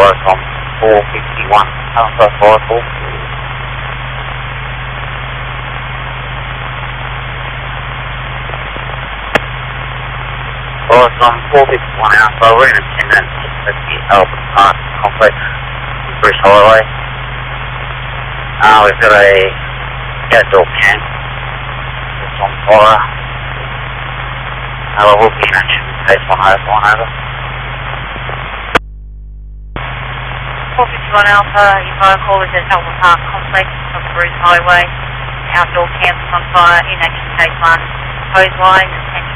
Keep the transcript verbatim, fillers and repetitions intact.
Horizon four fifty-one, Alpha four four. Horizon four fifty-one Alpha, we're in attendance at the Albert Park complex, Bruce Highway. Uh, we've got a outdoor camp that's on fire. Uh, we'll be in action, case one over, one over. four fifty-one Alpha, your phone call is at Albert Park complex on Bruce Highway. Outdoor camp is on fire, in action case one, hose line and